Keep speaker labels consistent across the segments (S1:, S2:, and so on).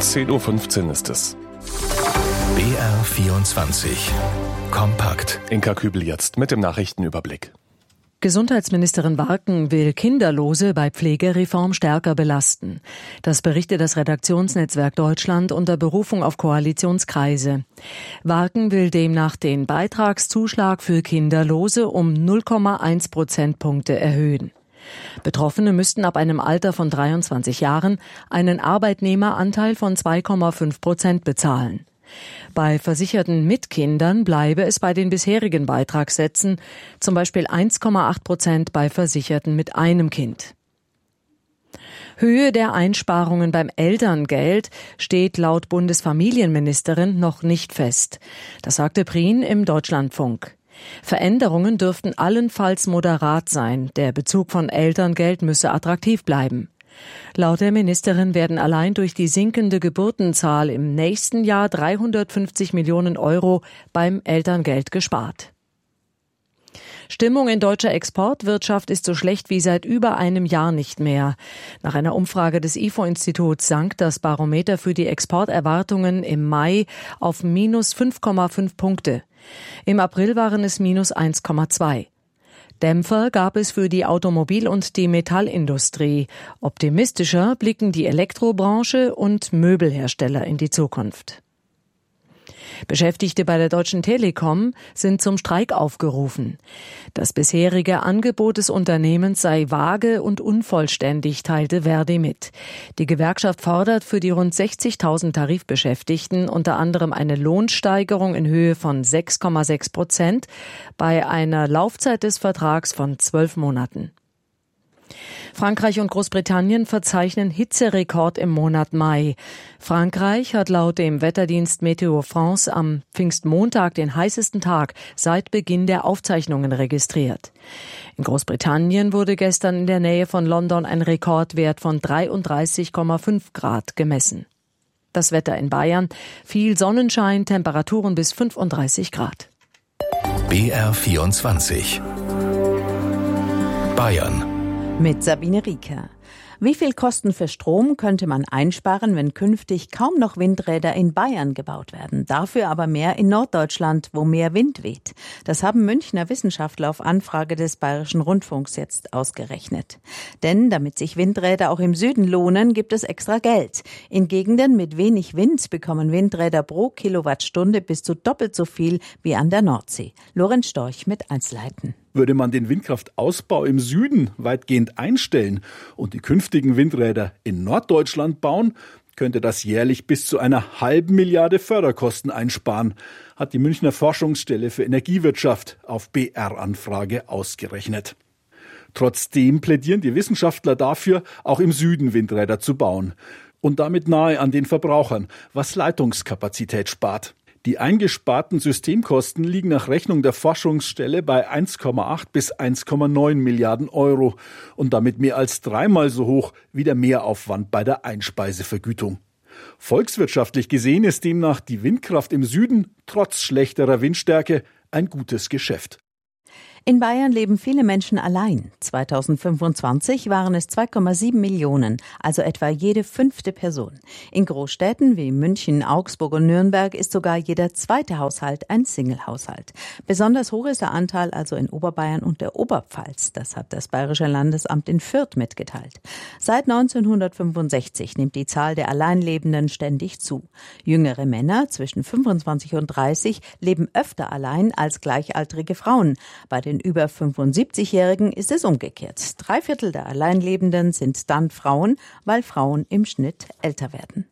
S1: 10.15 Uhr ist es.
S2: BR24 Kompakt.
S1: Inka Kübel jetzt mit dem Nachrichtenüberblick.
S3: Gesundheitsministerin Warken will Kinderlose bei Pflegereform stärker belasten. Das berichtet das Redaktionsnetzwerk Deutschland unter Berufung auf Koalitionskreise. Warken will demnach den Beitragszuschlag für Kinderlose um 0,1 Prozentpunkte erhöhen. Betroffene müssten ab einem Alter von 23 Jahren einen Arbeitnehmeranteil von 2,5% bezahlen. Bei Versicherten mit Kindern bleibe es bei den bisherigen Beitragssätzen, zum Beispiel 1,8% bei Versicherten mit einem Kind. Höhe der Einsparungen beim Elterngeld steht laut Bundesfamilienministerin noch nicht fest. Das sagte Prien im Deutschlandfunk. Veränderungen dürften allenfalls moderat sein. Der Bezug von Elterngeld müsse attraktiv bleiben. Laut der Ministerin werden allein durch die sinkende Geburtenzahl im nächsten Jahr 350 Millionen Euro beim Elterngeld gespart. Stimmung in deutscher Exportwirtschaft ist so schlecht wie seit über einem Jahr nicht mehr. Nach einer Umfrage des IFO-Instituts sank das Barometer für die Exporterwartungen im Mai auf minus 5,5 Punkte. Im April waren es minus 1,2. Dämpfer gab es für die Automobil- und die Metallindustrie. Optimistischer blicken die Elektrobranche und Möbelhersteller in die Zukunft. Beschäftigte bei der Deutschen Telekom sind zum Streik aufgerufen. Das bisherige Angebot des Unternehmens sei vage und unvollständig, teilte Verdi mit. Die Gewerkschaft fordert für die rund 60.000 Tarifbeschäftigten unter anderem eine Lohnsteigerung in Höhe von 6,6% bei einer Laufzeit des Vertrags von 12 Monaten. Frankreich und Großbritannien verzeichnen Hitzerekord im Monat Mai. Frankreich hat laut dem Wetterdienst Météo France am Pfingstmontag den heißesten Tag seit Beginn der Aufzeichnungen registriert. In Großbritannien wurde gestern in der Nähe von London ein Rekordwert von 33,5 Grad gemessen. Das Wetter in Bayern: viel Sonnenschein, Temperaturen bis 35 Grad.
S2: BR24 Bayern.
S4: Mit Sabine Rieker. Wie viel Kosten für Strom könnte man einsparen, wenn künftig kaum noch Windräder in Bayern gebaut werden? Dafür aber mehr in Norddeutschland, wo mehr Wind weht. Das haben Münchner Wissenschaftler auf Anfrage des Bayerischen Rundfunks jetzt ausgerechnet. Denn damit sich Windräder auch im Süden lohnen, gibt es extra Geld. In Gegenden mit wenig Wind bekommen Windräder pro Kilowattstunde bis zu doppelt so viel wie an der Nordsee. Lorenz Storch mit Einzelheiten.
S5: Würde man den Windkraftausbau im Süden weitgehend einstellen und die künftigen Windräder in Norddeutschland bauen, könnte das jährlich bis zu einer $0,5 Milliarde Förderkosten einsparen, hat die Münchner Forschungsstelle für Energiewirtschaft auf BR-Anfrage ausgerechnet. Trotzdem plädieren die Wissenschaftler dafür, auch im Süden Windräder zu bauen und damit nahe an den Verbrauchern, was Leitungskapazität spart. Die eingesparten Systemkosten liegen nach Rechnung der Forschungsstelle bei 1,8 bis 1,9 Milliarden Euro und damit mehr als dreimal so hoch wie der Mehraufwand bei der Einspeisevergütung. Volkswirtschaftlich gesehen ist demnach die Windkraft im Süden trotz schlechterer Windstärke ein gutes Geschäft.
S4: In Bayern leben viele Menschen allein. 2025 waren es 2,7 Millionen, also etwa jede 5. Person. In Großstädten wie München, Augsburg und Nürnberg ist sogar jeder 2. Haushalt ein Single-Haushalt. Besonders hoch ist der Anteil also in Oberbayern und der Oberpfalz. Das hat das Bayerische Landesamt in Fürth mitgeteilt. Seit 1965 nimmt die Zahl der Alleinlebenden ständig zu. Jüngere Männer zwischen 25 und 30 leben öfter allein als gleichaltrige Frauen. Bei den über 75-Jährigen ist es umgekehrt. 3/4 der Alleinlebenden sind dann Frauen, weil Frauen im Schnitt älter werden.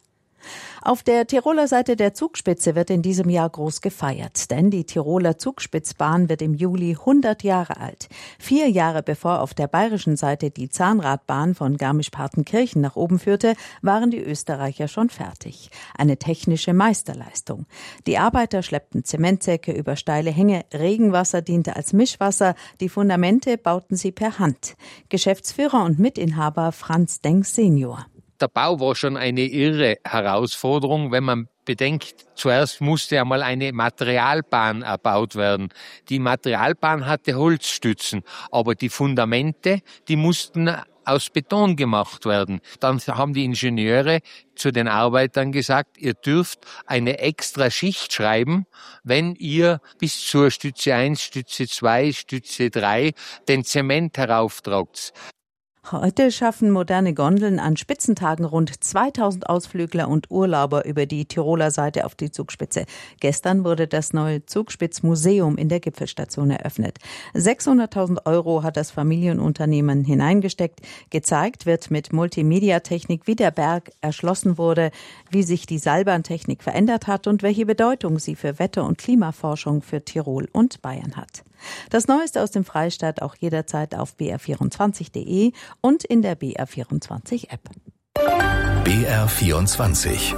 S4: Auf der Tiroler Seite der Zugspitze wird in diesem Jahr groß gefeiert, denn die Tiroler Zugspitzbahn wird im Juli 100 Jahre alt. 4 Jahre bevor auf der bayerischen Seite die Zahnradbahn von Garmisch-Partenkirchen nach oben führte, waren die Österreicher schon fertig. Eine technische Meisterleistung. Die Arbeiter schleppten Zementsäcke über steile Hänge, Regenwasser diente als Mischwasser, die Fundamente bauten sie per Hand. Geschäftsführer und Mitinhaber Franz Denk Senior.
S6: Der Bau war schon eine irre Herausforderung, wenn man bedenkt, zuerst musste einmal eine Materialbahn erbaut werden. Die Materialbahn hatte Holzstützen, aber die Fundamente, die mussten aus Beton gemacht werden. Dann haben die Ingenieure zu den Arbeitern gesagt, ihr dürft eine extra Schicht schreiben, wenn ihr bis zur Stütze 1, Stütze 2, Stütze 3 den Zement herauftragt.
S4: Heute schaffen moderne Gondeln an Spitzentagen rund 2000 Ausflügler und Urlauber über die Tiroler Seite auf die Zugspitze. Gestern wurde das neue Zugspitzmuseum in der Gipfelstation eröffnet. 600.000 € hat das Familienunternehmen hineingesteckt. Gezeigt wird mit Multimedia-Technik, wie der Berg erschlossen wurde, wie sich die Seilbahntechnik verändert hat und welche Bedeutung sie für Wetter- und Klimaforschung für Tirol und Bayern hat. Das Neueste aus dem Freistaat auch jederzeit auf br24.de und in der BR24-App.
S2: BR24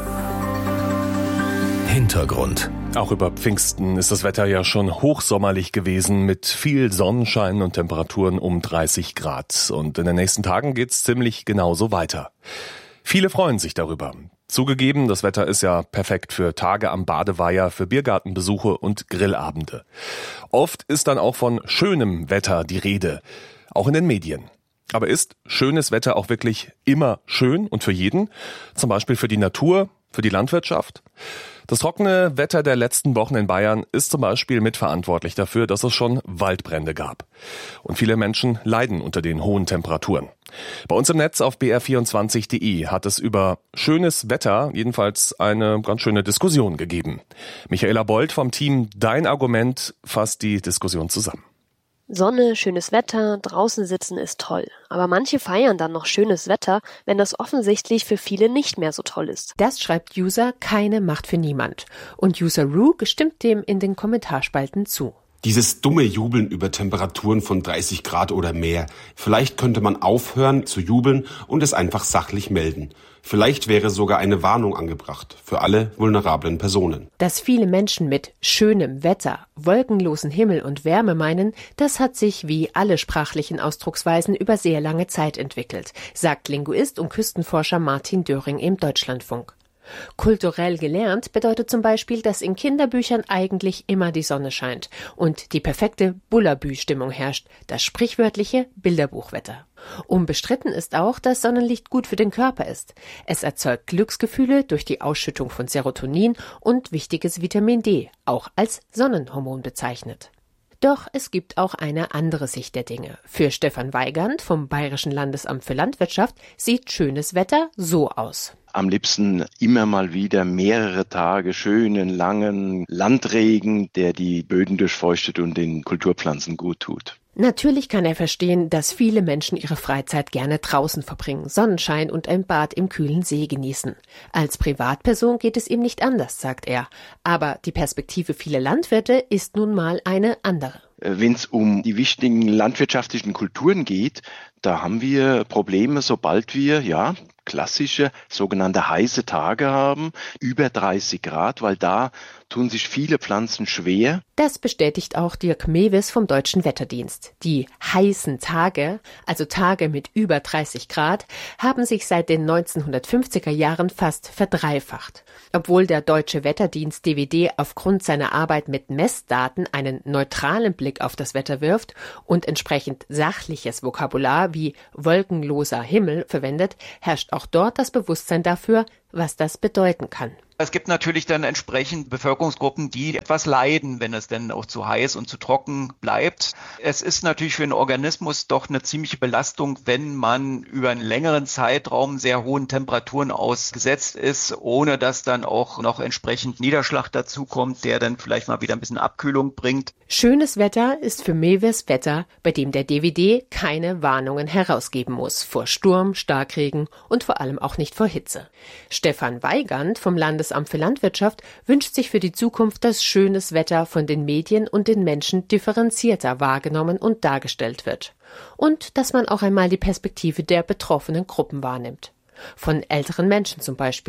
S2: Hintergrund.
S1: Auch über Pfingsten ist das Wetter ja schon hochsommerlich gewesen mit viel Sonnenschein und Temperaturen um 30 Grad. Und in den nächsten Tagen geht's ziemlich genauso weiter. Viele freuen sich darüber. Zugegeben, das Wetter ist ja perfekt für Tage am Badeweiher, für Biergartenbesuche und Grillabende. Oft ist dann auch von schönem Wetter die Rede, auch in den Medien. Aber ist schönes Wetter auch wirklich immer schön und für jeden? Zum Beispiel für die Natur, für die Landwirtschaft? Das trockene Wetter der letzten Wochen in Bayern ist zum Beispiel mitverantwortlich dafür, dass es schon Waldbrände gab. Und viele Menschen leiden unter den hohen Temperaturen. Bei uns im Netz auf br24.de hat es über schönes Wetter jedenfalls eine ganz schöne Diskussion gegeben. Michaela Bold vom Team Dein Argument fasst die Diskussion zusammen.
S7: Sonne, schönes Wetter, draußen sitzen ist toll. Aber manche feiern dann noch schönes Wetter, wenn das offensichtlich für viele nicht mehr so toll ist.
S8: Das schreibt User Keine Macht für niemand. Und User Rook stimmt dem in den Kommentarspalten zu.
S9: Dieses dumme Jubeln über Temperaturen von 30 Grad oder mehr. Vielleicht könnte man aufhören zu jubeln und es einfach sachlich melden. Vielleicht wäre sogar eine Warnung angebracht für alle vulnerablen Personen.
S8: Dass viele Menschen mit schönem Wetter, wolkenlosen Himmel und Wärme meinen, das hat sich wie alle sprachlichen Ausdrucksweisen über sehr lange Zeit entwickelt, sagt Linguist und Küstenforscher Martin Döring im Deutschlandfunk. Kulturell gelernt bedeutet zum Beispiel, dass in Kinderbüchern eigentlich immer die Sonne scheint und die perfekte Bullabü-Stimmung herrscht, das sprichwörtliche Bilderbuchwetter. Unbestritten ist auch, dass Sonnenlicht gut für den Körper ist. Es erzeugt Glücksgefühle durch die Ausschüttung von Serotonin und wichtiges Vitamin D, auch als Sonnenhormon bezeichnet. Doch es gibt auch eine andere Sicht der Dinge. Für Stefan Weigand vom Bayerischen Landesamt für Landwirtschaft sieht schönes Wetter so aus.
S10: Am liebsten immer mal wieder mehrere Tage schönen, langen Landregen, der die Böden durchfeuchtet und den Kulturpflanzen gut tut.
S8: Natürlich kann er verstehen, dass viele Menschen ihre Freizeit gerne draußen verbringen, Sonnenschein und ein Bad im kühlen See genießen. Als Privatperson geht es ihm nicht anders, sagt er. Aber die Perspektive vieler Landwirte ist nun mal eine andere.
S10: Wenn es um die wichtigen landwirtschaftlichen Kulturen geht, da haben wir Probleme, sobald wir, klassische sogenannte heiße Tage haben, über 30 Grad, weil da tun sich viele Pflanzen schwer.
S8: Das bestätigt auch Dirk Mewes vom Deutschen Wetterdienst. Die heißen Tage, also Tage mit über 30 Grad, haben sich seit den 1950er Jahren fast verdreifacht. Obwohl der Deutsche Wetterdienst DWD aufgrund seiner Arbeit mit Messdaten einen neutralen Blick auf das Wetter wirft und entsprechend sachliches Vokabular wie wolkenloser Himmel verwendet, herrscht auch dort das Bewusstsein dafür, was das bedeuten kann.
S11: Es gibt natürlich dann entsprechend Bevölkerungsgruppen, die etwas leiden, wenn es denn auch zu heiß und zu trocken bleibt. Es ist natürlich für den Organismus doch eine ziemliche Belastung, wenn man über einen längeren Zeitraum sehr hohen Temperaturen ausgesetzt ist, ohne dass dann auch noch entsprechend Niederschlag dazukommt, der dann vielleicht mal wieder ein bisschen Abkühlung bringt.
S8: Schönes Wetter ist für Mewes Wetter, bei dem der DWD keine Warnungen herausgeben muss vor Sturm, Starkregen und vor allem auch nicht vor Hitze. Stefan Weigand vom Landesamt für Landwirtschaft wünscht sich für die Zukunft, dass schönes Wetter von den Medien und den Menschen differenzierter wahrgenommen und dargestellt wird. Und dass man auch einmal die Perspektive der betroffenen Gruppen wahrnimmt. Von älteren Menschen zum Beispiel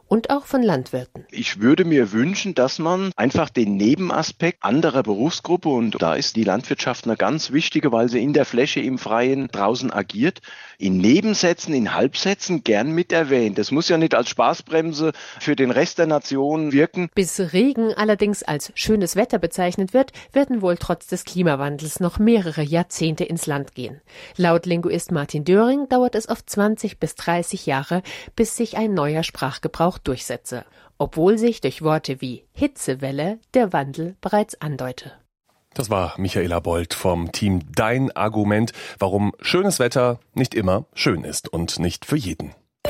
S8: und auch von Landwirten.
S10: Ich würde mir wünschen, dass man einfach den Nebenaspekt anderer Berufsgruppe, und da ist die Landwirtschaft eine ganz wichtige, weil sie in der Fläche im Freien draußen agiert, in Nebensätzen, in Halbsätzen gern mit erwähnt. Das muss ja nicht als Spaßbremse für den Rest der Nation wirken.
S8: Bis Regen allerdings als schönes Wetter bezeichnet wird, werden wohl trotz des Klimawandels noch mehrere Jahrzehnte ins Land gehen. Laut Linguist Martin Döring dauert es oft 20 bis 30 Jahre, bis sich ein neuer Sprachgebrauch durchsetze, obwohl sich durch Worte wie Hitzewelle der Wandel bereits andeute.
S1: Das war Michaela Bold vom Team Dein Argument, warum schönes Wetter nicht immer schön ist und nicht für jeden.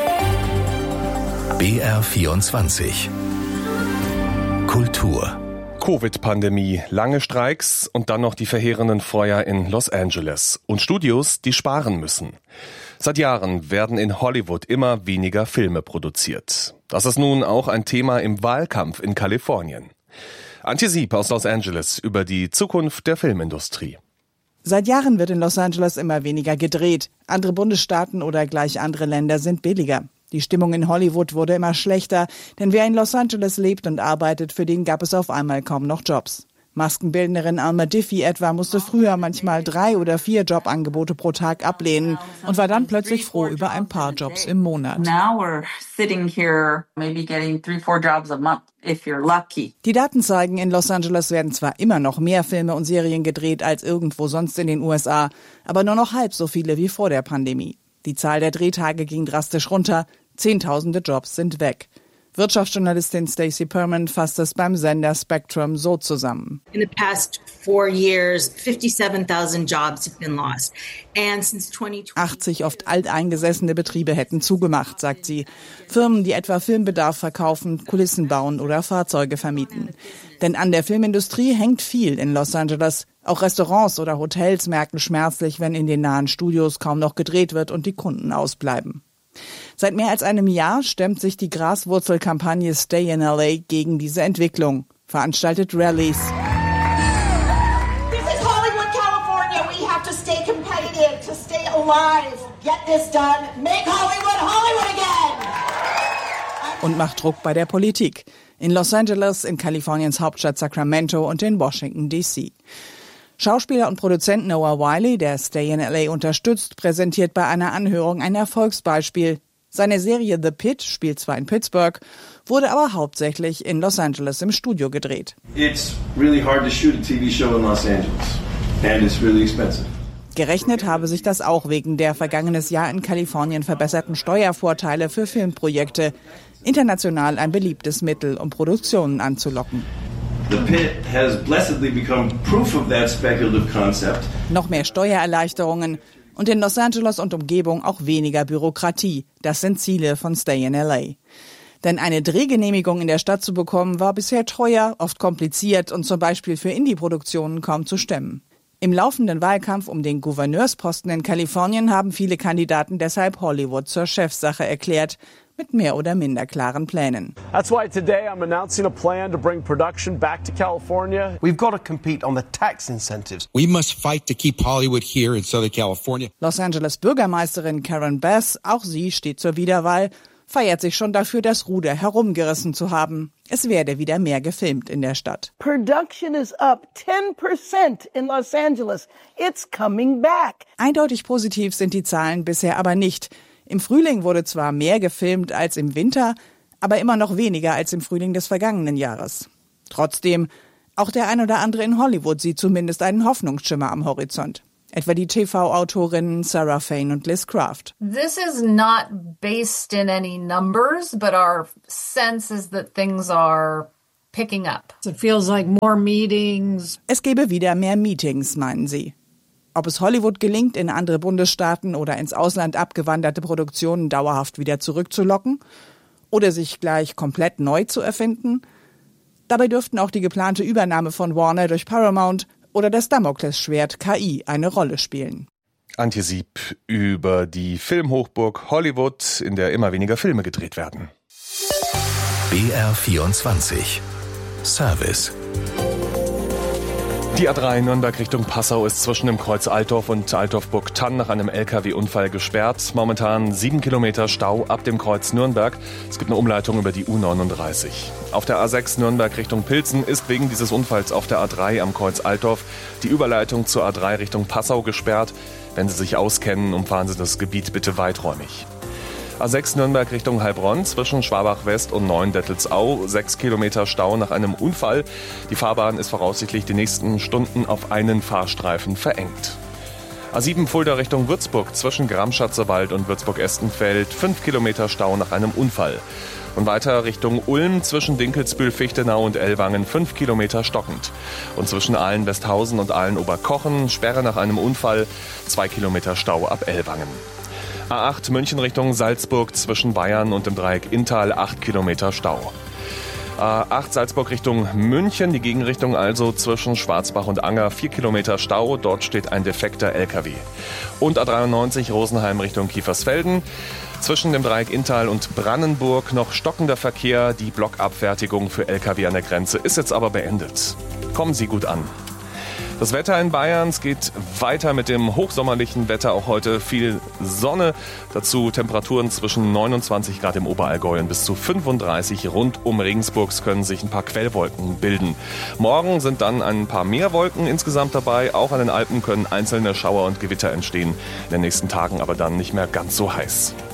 S2: BR24 Kultur.
S1: Covid-Pandemie, lange Streiks und dann noch die verheerenden Feuer in Los Angeles und Studios, die sparen müssen. Seit Jahren werden in Hollywood immer weniger Filme produziert. Das ist nun auch ein Thema im Wahlkampf in Kalifornien. Antje Sieb aus Los Angeles über die Zukunft der Filmindustrie.
S12: Seit Jahren wird in Los Angeles immer weniger gedreht. Andere Bundesstaaten oder gleich andere Länder sind billiger. Die Stimmung in Hollywood wurde immer schlechter, denn wer in Los Angeles lebt und arbeitet, für den gab es auf einmal kaum noch Jobs. Maskenbildnerin Alma Diffie etwa musste früher manchmal 3 oder 4 Jobangebote pro Tag ablehnen und war dann plötzlich froh über ein paar Jobs im Monat. Die Daten zeigen, in Los Angeles werden zwar immer noch mehr Filme und Serien gedreht als irgendwo sonst in den USA, aber nur noch halb so viele wie vor der Pandemie. Die Zahl der Drehtage ging drastisch runter, Zehntausende Jobs sind weg. Wirtschaftsjournalistin Stacey Perman fasst es beim Sender Spectrum so zusammen.
S13: In the past 4 years, 57,000 jobs have been lost. And since 2020
S12: 80 oft alteingesessene Betriebe hätten zugemacht, sagt sie. Firmen, die etwa Filmbedarf verkaufen, Kulissen bauen oder Fahrzeuge vermieten. Denn an der Filmindustrie hängt viel in Los Angeles. Auch Restaurants oder Hotels merken schmerzlich, wenn in den nahen Studios kaum noch gedreht wird und die Kunden ausbleiben. Seit mehr als einem Jahr stemmt sich die Graswurzelkampagne Stay in LA gegen diese Entwicklung, veranstaltet Rallies.
S14: This is Hollywood, California. We have to stay competitive, to stay alive. Get this done. Make Hollywood Hollywood again.
S12: Und macht Druck bei der Politik. In Los Angeles, in Kaliforniens Hauptstadt Sacramento und in Washington, D.C. Schauspieler und Produzent Noah Wiley, der Stay in LA unterstützt, präsentiert bei einer Anhörung ein Erfolgsbeispiel. Seine Serie The Pit spielt zwar in Pittsburgh, wurde aber hauptsächlich in Los Angeles im Studio gedreht.
S15: It's really hard to shoot a TV show in Los Angeles and it's really expensive.
S12: Gerechnet habe sich das auch wegen der vergangenes Jahr in Kalifornien verbesserten Steuervorteile für Filmprojekte. International ein beliebtes Mittel, um Produktionen anzulocken.
S15: The Pit has blessedly become proof of that speculative concept.
S12: Noch mehr Steuererleichterungen und in Los Angeles und Umgebung auch weniger Bürokratie. Das sind Ziele von Stay in LA. Denn eine Drehgenehmigung in der Stadt zu bekommen, war bisher teuer, oft kompliziert und zum Beispiel für Indie-Produktionen kaum zu stemmen. Im laufenden Wahlkampf um den Gouverneursposten in Kalifornien haben viele Kandidaten deshalb Hollywood zur Chefsache erklärt, mit mehr oder minder klaren Plänen.
S16: That's why today I'm announcing a plan to bring production back to California.
S17: We've got to compete on the tax incentives.
S18: We must fight to keep Hollywood here in Southern California.
S12: Los Angeles Bürgermeisterin Karen Bass, auch sie steht zur Wiederwahl, feiert sich schon dafür, das Ruder herumgerissen zu haben. Es werde wieder mehr gefilmt in der Stadt.
S14: Production is up 10% in Los Angeles. It's coming back.
S12: Eindeutig positiv sind die Zahlen bisher aber nicht. Im Frühling wurde zwar mehr gefilmt als im Winter, aber immer noch weniger als im Frühling des vergangenen Jahres. Trotzdem, auch der ein oder andere in Hollywood sieht zumindest einen Hoffnungsschimmer am Horizont. Etwa die TV-Autorinnen Sarah Fain und Liz Craft.
S19: This is not based in any numbers, but our sense is that things are picking up. It feels like more meetings.
S12: Es gebe wieder mehr Meetings, meinen sie. Ob es Hollywood gelingt, in andere Bundesstaaten oder ins Ausland abgewanderte Produktionen dauerhaft wieder zurückzulocken oder sich gleich komplett neu zu erfinden? Dabei dürften auch die geplante Übernahme von Warner durch Paramount oder das Damoklesschwert KI eine Rolle spielen.
S1: Antje Sieb über die Filmhochburg Hollywood, in der immer weniger Filme gedreht werden.
S2: BR24 Service
S1: Die A3 Nürnberg Richtung Passau ist zwischen dem Kreuz Altdorf und Altdorf-Burgthann nach einem LKW-Unfall gesperrt. Momentan 7 Kilometer Stau ab dem Kreuz Nürnberg. Es gibt eine Umleitung über die U39. Auf der A6 Nürnberg Richtung Pilzen ist wegen dieses Unfalls auf der A3 am Kreuz Altdorf die Überleitung zur A3 Richtung Passau gesperrt. Wenn Sie sich auskennen, umfahren Sie das Gebiet bitte weiträumig. A6 Nürnberg Richtung Heilbronn zwischen Schwabach West und Neuendettelsau. 6 Kilometer Stau nach einem Unfall. Die Fahrbahn ist voraussichtlich die nächsten Stunden auf einen Fahrstreifen verengt. A7 Fulda Richtung Würzburg zwischen Gramschatzer-Wald und Würzburg-Estenfeld. 5 Kilometer Stau nach einem Unfall. Und weiter Richtung Ulm zwischen Dinkelsbühl-Fichtenau und Ellwangen 5 Kilometer stockend. Und zwischen Aalen-Westhausen und Aalen-Oberkochen Sperre nach einem Unfall. 2 Kilometer Stau ab Ellwangen. A8 München Richtung Salzburg zwischen Bayern und dem Dreieck Inntal 8 Kilometer Stau. A8 Salzburg Richtung München, die Gegenrichtung also zwischen Schwarzbach und Anger 4 Kilometer Stau, dort steht ein defekter LKW. Und A93 Rosenheim Richtung Kiefersfelden, zwischen dem Dreieck Inntal und Brannenburg noch stockender Verkehr, die Blockabfertigung für LKW an der Grenze ist jetzt aber beendet. Kommen Sie gut an. Das Wetter in Bayern, es geht weiter mit dem hochsommerlichen Wetter, auch heute viel Sonne. Dazu Temperaturen zwischen 29 Grad im Oberallgäu und bis zu 35 rund um Regensburg können sich ein paar Quellwolken bilden. Morgen sind dann ein paar mehr Wolken insgesamt dabei. Auch an den Alpen können einzelne Schauer und Gewitter entstehen. In den nächsten Tagen aber dann nicht mehr ganz so heiß.